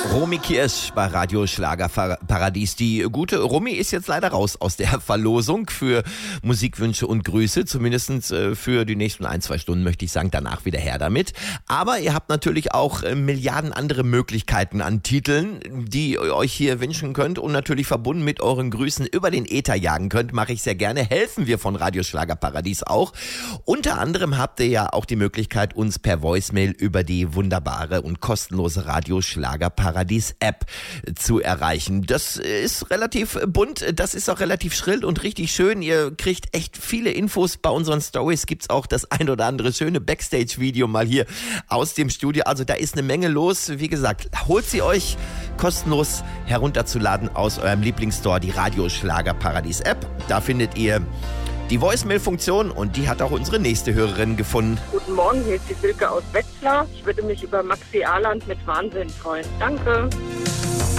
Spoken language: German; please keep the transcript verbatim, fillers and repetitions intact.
Romy Kirsch bei Radio Schlagerparadies. Die gute Romy ist jetzt leider raus aus der Verlosung für Musikwünsche und Grüße. Zumindest für die nächsten ein, zwei Stunden möchte ich sagen, danach wieder her damit. Aber ihr habt natürlich auch Milliarden andere Möglichkeiten an Titeln, die ihr euch hier wünschen könnt und natürlich verbunden mit euren Grüßen über den Äther jagen könnt. Mache ich sehr gerne. Helfen wir von Radio Schlagerparadies auch. Unter anderem habt ihr ja auch die Möglichkeit, uns per Voicemail über die wunderbare und kostenlose Radio Schlagerparadies App zu erreichen. Das ist relativ bunt, das ist auch relativ schrill und richtig schön. Ihr kriegt echt viele Infos. Bei unseren Stories gibt's auch das ein oder andere schöne Backstage-Video mal hier aus dem Studio. Also da ist eine Menge los. Wie gesagt, holt sie euch kostenlos herunterzuladen aus eurem Lieblingsstore, die Radio Schlagerparadies App. Da findet ihr die Voicemail-Funktion und die hat auch unsere nächste Hörerin gefunden. Guten Morgen, hier ist die Silke aus Wetzlar. Ich würde mich über Maxi Ahland mit Wahnsinn freuen. Danke.